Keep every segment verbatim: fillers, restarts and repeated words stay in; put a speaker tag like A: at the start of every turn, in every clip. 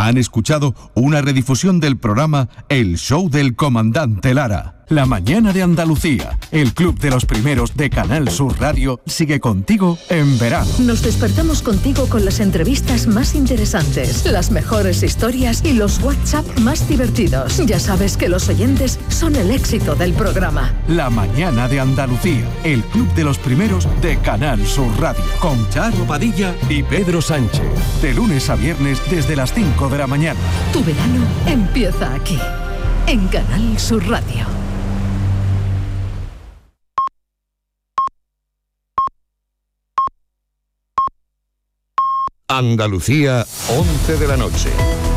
A: Han escuchado una redifusión del programa El Show del Comandante Lara. La mañana de Andalucía, el club de los primeros de Canal Sur Radio, sigue contigo en verano.
B: Nos despertamos contigo con las entrevistas más interesantes, las mejores historias y los WhatsApp más divertidos. Ya sabes que los oyentes son el éxito del programa.
A: La mañana de Andalucía, el club de los primeros de Canal Sur Radio, con Charo Padilla y Pedro Sánchez. De lunes a viernes desde las cinco de la mañana.
B: Tu verano empieza aquí, en Canal Sur Radio.
C: Andalucía, once de la noche.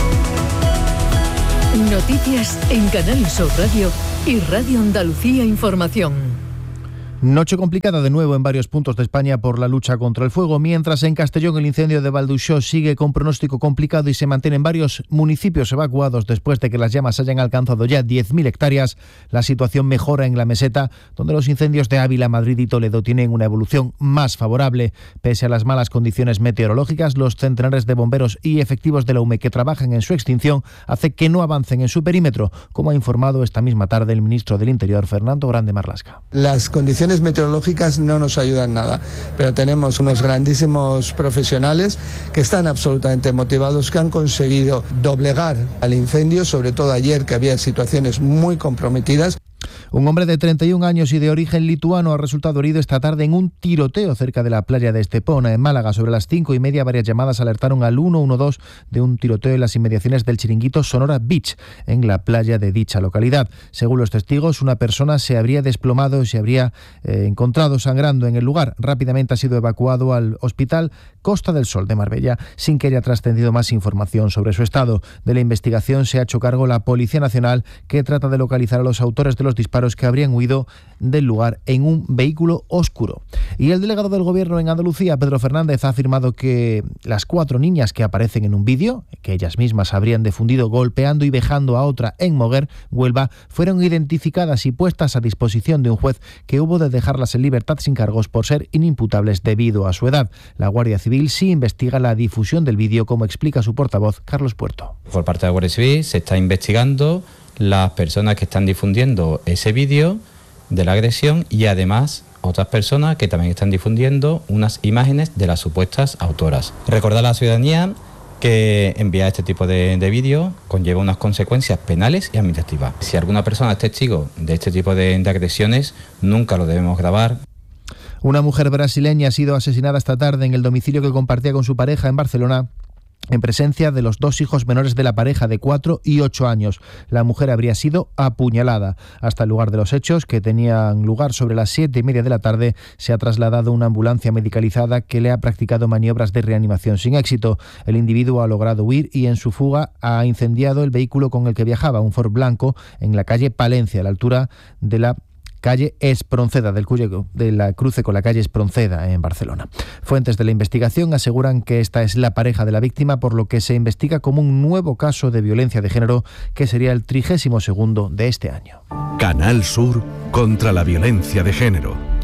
B: Noticias en Canal Sur Radio y Radio Andalucía Información.
D: Noche complicada de nuevo en varios puntos de España por la lucha contra el fuego, mientras en Castellón el incendio de Valduxó sigue con pronóstico complicado y se mantienen varios municipios evacuados después de que las llamas hayan alcanzado ya diez mil hectáreas. La situación mejora en la meseta, donde los incendios de Ávila, Madrid y Toledo tienen una evolución más favorable. Pese a las malas condiciones meteorológicas, los centenares de bomberos y efectivos de la U M E que trabajan en su extinción hace que no avancen en su perímetro, como ha informado esta misma tarde el ministro del Interior, Fernando Grande Marlasca.
E: Las condiciones meteorológicas no nos ayudan nada, pero tenemos unos grandísimos profesionales que están absolutamente motivados, que han conseguido doblegar al incendio, sobre todo ayer que había situaciones muy comprometidas.
D: Un hombre de treinta y un años y de origen lituano ha resultado herido esta tarde en un tiroteo cerca de la playa de Estepona, en Málaga. Sobre las cinco y media, varias llamadas alertaron al uno uno dos de un tiroteo en las inmediaciones del chiringuito Sonora Beach, en la playa de dicha localidad. Según los testigos, una persona se habría desplomado y se habría eh, encontrado sangrando en el lugar. Rápidamente ha sido evacuado al hospital Costa del Sol de Marbella, sin que haya trascendido más información sobre su estado. De la investigación se ha hecho cargo la Policía Nacional, que trata de localizar a los autores de los disparos que habrían huido del lugar en un vehículo oscuro. Y el delegado del Gobierno en Andalucía, Pedro Fernández, ha afirmado que las cuatro niñas que aparecen en un vídeo, que ellas mismas habrían difundido golpeando y vejando a otra en Moguer, Huelva, fueron identificadas y puestas a disposición de un juez que hubo de dejarlas en libertad sin cargos por ser inimputables debido a su edad. La Guardia Civil sí investiga la difusión del vídeo, como explica su portavoz, Carlos Puerto.
F: Por parte de la Guardia Civil se está investigando las personas que están difundiendo ese vídeo de la agresión y además otras personas que también están difundiendo unas imágenes de las supuestas autoras. Recordar a la ciudadanía que enviar este tipo de, de vídeos conlleva unas consecuencias penales y administrativas. Si alguna persona es testigo de este tipo de, de agresiones, nunca lo debemos grabar.
D: Una mujer brasileña ha sido asesinada esta tarde en el domicilio que compartía con su pareja en Barcelona, en presencia de los dos hijos menores de la pareja de cuatro y ocho años. La mujer habría sido apuñalada. Hasta el lugar de los hechos, que tenían lugar sobre las siete y media de la tarde, se ha trasladado una ambulancia medicalizada que le ha practicado maniobras de reanimación sin éxito. El individuo ha logrado huir y en su fuga ha incendiado el vehículo con el que viajaba, un Ford blanco, en la calle Palencia, a la altura de la calle Espronceda, del cuyo, de la cruce con la calle Espronceda en Barcelona. Fuentes de la investigación aseguran que esta es la pareja de la víctima, por lo que se investiga como un nuevo caso de violencia de género, que sería el trigésimo segundo de este año.
A: Canal Sur contra la violencia de género.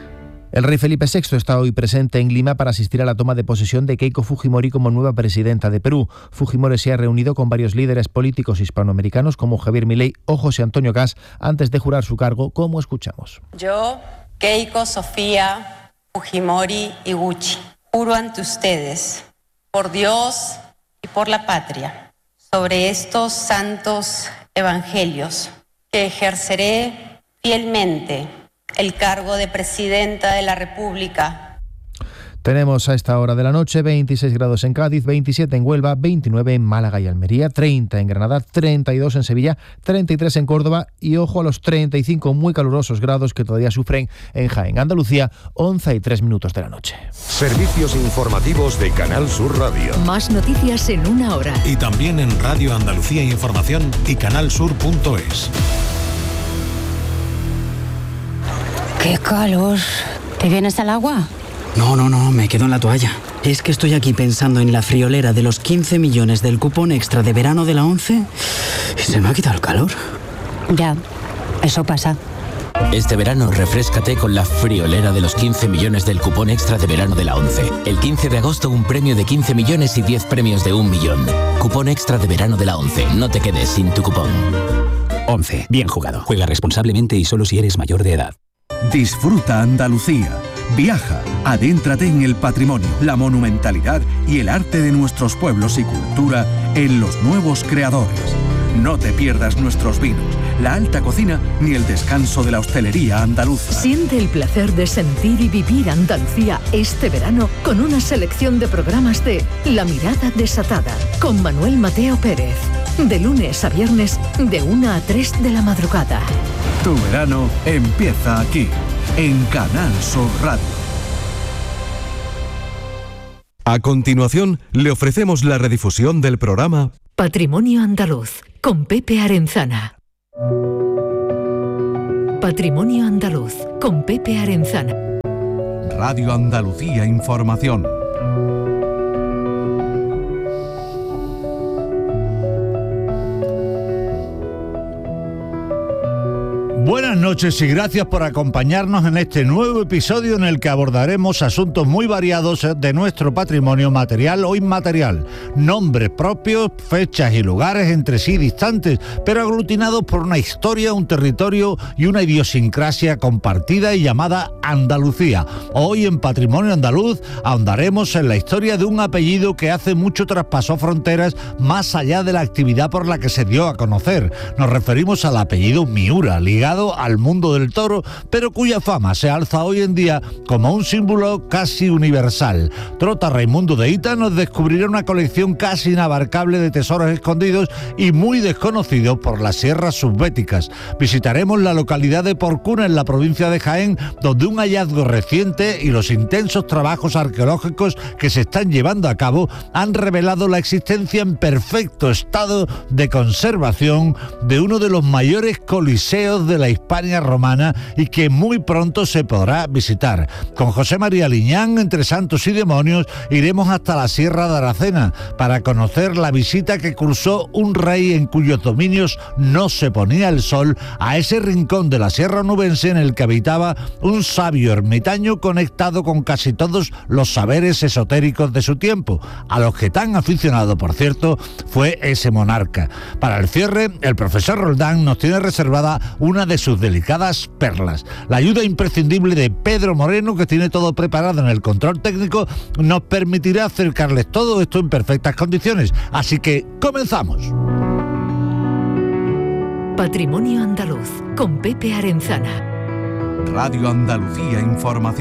D: El rey Felipe sexto está hoy presente en Lima para asistir a la toma de posesión de Keiko Fujimori como nueva presidenta de Perú. Fujimori se ha reunido con varios líderes políticos hispanoamericanos como Javier Milei o José Antonio Gas antes de jurar su cargo, como escuchamos.
G: Yo, Keiko Sofía Fujimori Iguchi, juro ante ustedes, por Dios y por la patria, sobre estos santos evangelios, que ejerceré fielmente el cargo de Presidenta de la República.
D: Tenemos a esta hora de la noche veintiséis grados en Cádiz, veintisiete en Huelva, veintinueve en Málaga y Almería, treinta en Granada, treinta y dos en Sevilla, treinta y tres en Córdoba y ojo a los treinta y cinco muy calurosos grados que todavía sufren en Jaén. Andalucía, once y tres minutos de la noche.
C: Servicios informativos de Canal Sur Radio.
B: Más noticias en una hora.
H: Y también en Radio Andalucía Información y canalsur punto es.
I: ¡Qué calor! ¿Te vienes al agua?
J: No, no, no, me quedo en la toalla. Es que estoy aquí pensando en la friolera de los quince millones del cupón extra de verano de la ONCE y se me ha quitado el calor.
I: Ya, eso pasa.
K: Este verano refréscate con la friolera de los quince millones del cupón extra de verano de la ONCE. El quince de agosto un premio de quince millones y diez premios de un millón. Cupón extra de verano de la ONCE. No te quedes sin tu cupón.
L: ONCE. Bien jugado. Juega responsablemente y solo si eres mayor de edad.
A: Disfruta Andalucía. Viaja, adéntrate en el patrimonio, la monumentalidad y el arte de nuestros pueblos y cultura en Los Nuevos Creadores. No te pierdas nuestros vinos, la alta cocina ni el descanso de la hostelería andaluza.
B: Siente el placer de sentir y vivir Andalucía este verano con una selección de programas de La Mirada Desatada con Manuel Mateo Pérez. De lunes a viernes, de una a tres de la madrugada.
A: Tu verano empieza aquí, en Canal Sur Radio. A continuación, le ofrecemos la redifusión del programa
B: Patrimonio Andaluz, con Pepe Arenzana. Patrimonio Andaluz, con Pepe Arenzana.
A: Radio Andalucía Información.
M: Buenas noches y gracias por acompañarnos en este nuevo episodio en el que abordaremos asuntos muy variados de nuestro patrimonio material o inmaterial. Nombres propios, fechas y lugares entre sí distantes, pero aglutinados por una historia, un territorio y una idiosincrasia compartida y llamada Andalucía. Hoy en Patrimonio Andaluz ahondaremos en la historia de un apellido que hace mucho traspasó fronteras más allá de la actividad por la que se dio a conocer. Nos referimos al apellido Miura, ligado al mundo del toro, pero cuya fama se alza hoy en día como un símbolo casi universal. Trota Raimundo de Hita nos descubrirá una colección casi inabarcable de tesoros escondidos y muy desconocidos por las sierras subbéticas. Visitaremos la localidad de Porcuna en la provincia de Jaén, donde un hallazgo reciente y los intensos trabajos arqueológicos que se están llevando a cabo han revelado la existencia en perfecto estado de conservación de uno de los mayores coliseos de la Hispania romana y que muy pronto se podrá visitar. Con José María Liñán, entre santos y demonios, iremos hasta la Sierra de Aracena para conocer la visita que cursó un rey en cuyos dominios no se ponía el sol a ese rincón de la Sierra Onubense en el que habitaba un sabio ermitaño conectado con casi todos los saberes esotéricos de su tiempo, a los que tan aficionado, por cierto, fue ese monarca. Para el cierre, el profesor Roldán nos tiene reservada una de sus delicadas perlas. La ayuda imprescindible de Pedro Moreno, que tiene todo preparado en el control técnico, nos permitirá acercarles todo esto en perfectas condiciones. Así que comenzamos.
B: Patrimonio Andaluz, con Pepe Arenzana.
A: Radio Andalucía Información.